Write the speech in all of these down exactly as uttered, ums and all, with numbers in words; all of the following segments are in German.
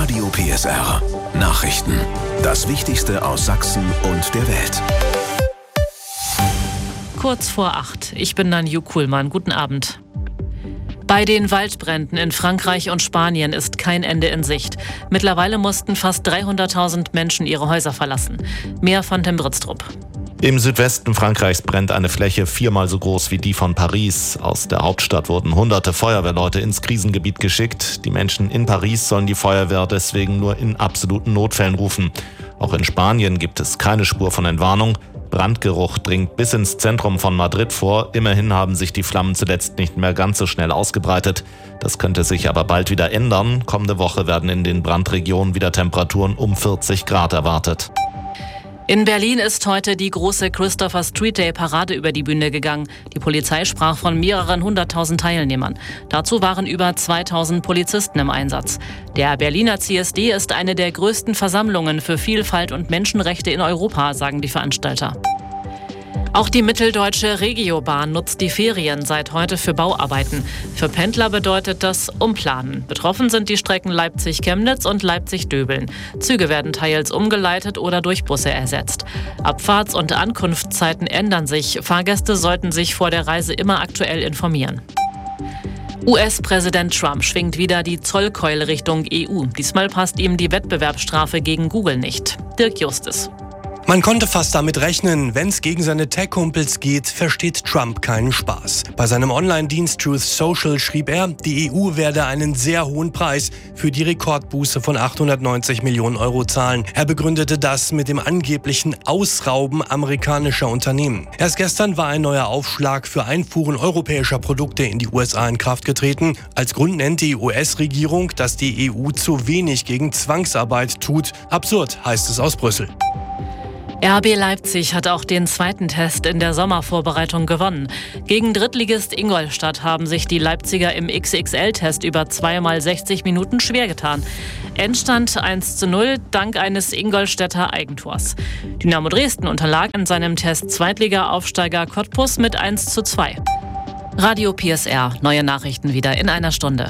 Radio P S R. Nachrichten. Das Wichtigste aus Sachsen und der Welt. Kurz vor acht. Ich bin Nanju Kuhlmann. Guten Abend. Bei den Waldbränden in Frankreich und Spanien ist kein Ende in Sicht. Mittlerweile mussten fast dreihunderttausend Menschen ihre Häuser verlassen. Mehr von Tim Britztrup. Im Südwesten Frankreichs brennt eine Fläche viermal so groß wie die von Paris. Aus der Hauptstadt wurden hunderte Feuerwehrleute ins Krisengebiet geschickt. Die Menschen in Paris sollen die Feuerwehr deswegen nur in absoluten Notfällen rufen. Auch in Spanien gibt es keine Spur von Entwarnung. Brandgeruch dringt bis ins Zentrum von Madrid vor. Immerhin haben sich die Flammen zuletzt nicht mehr ganz so schnell ausgebreitet. Das könnte sich aber bald wieder ändern. Kommende Woche werden in den Brandregionen wieder Temperaturen um vierzig Grad erwartet. In Berlin ist heute die große Christopher Street Day Parade über die Bühne gegangen. Die Polizei sprach von mehreren hunderttausend Teilnehmern. Dazu waren über zweitausend Polizisten im Einsatz. Der Berliner C S D ist eine der größten Versammlungen für Vielfalt und Menschenrechte in Europa, sagen die Veranstalter. Auch die Mitteldeutsche Regiobahn nutzt die Ferien seit heute für Bauarbeiten. Für Pendler bedeutet das Umplanen. Betroffen sind die Strecken Leipzig-Chemnitz und Leipzig-Döbeln. Züge werden teils umgeleitet oder durch Busse ersetzt. Abfahrts- und Ankunftszeiten ändern sich. Fahrgäste sollten sich vor der Reise immer aktuell informieren. U S-Präsident Trump schwingt wieder die Zollkeule Richtung E U. Diesmal passt ihm die Wettbewerbsstrafe gegen Google nicht. Dirk Justus. Man konnte fast damit rechnen, wenn es gegen seine Tech-Kumpels geht, versteht Trump keinen Spaß. Bei seinem Online-Dienst Truth Social schrieb er, die E U werde einen sehr hohen Preis für die Rekordbuße von achthundertneunzig Millionen Euro zahlen. Er begründete das mit dem angeblichen Ausrauben amerikanischer Unternehmen. Erst gestern war ein neuer Aufschlag für Einfuhren europäischer Produkte in die U S A in Kraft getreten. Als Grund nennt die U S-Regierung, dass die E U zu wenig gegen Zwangsarbeit tut. Absurd, heißt es aus Brüssel. R B Leipzig hat auch den zweiten Test in der Sommervorbereitung gewonnen. Gegen Drittligist Ingolstadt haben sich die Leipziger im X X L-Test über zweimal sechzig Minuten schwer getan. Endstand eins zu null dank eines Ingolstädter Eigentors. Dynamo Dresden unterlag in seinem Test Zweitliga-Aufsteiger Cottbus mit eins zu zwei. Radio P S R, neue Nachrichten wieder in einer Stunde.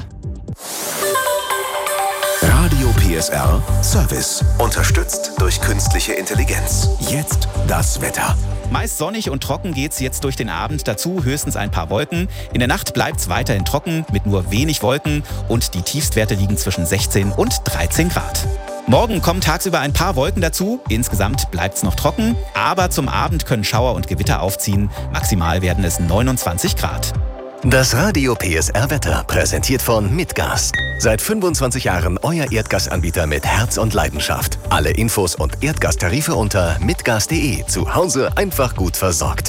Radio P S R Service. Unterstützt durch künstliche Intelligenz. Jetzt das Wetter. Meist sonnig und trocken geht's jetzt durch den Abend. Dazu höchstens ein paar Wolken. In der Nacht bleibt's weiterhin trocken mit nur wenig Wolken und die Tiefstwerte liegen zwischen sechzehn und dreizehn Grad. Morgen kommen tagsüber ein paar Wolken dazu. Insgesamt bleibt's noch trocken, aber zum Abend können Schauer und Gewitter aufziehen. Maximal werden es neunundzwanzig Grad. Das Radio P S R Wetter präsentiert von Mitgas. Seit fünfundzwanzig Jahren euer Erdgasanbieter mit Herz und Leidenschaft. Alle Infos und Erdgastarife unter mitgas punkt de. Zu Hause einfach gut versorgt.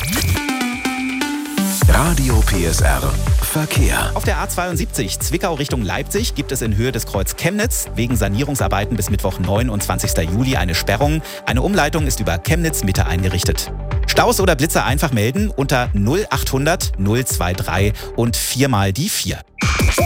Radio P S R Verkehr. Auf der A zweiundsiebzig Zwickau Richtung Leipzig gibt es in Höhe des Kreuz Chemnitz wegen Sanierungsarbeiten bis Mittwoch neunundzwanzigsten Juli eine Sperrung. Eine Umleitung ist über Chemnitz Mitte eingerichtet. Staus oder Blitzer einfach melden unter null achthundert null drei drei und viermal die vier.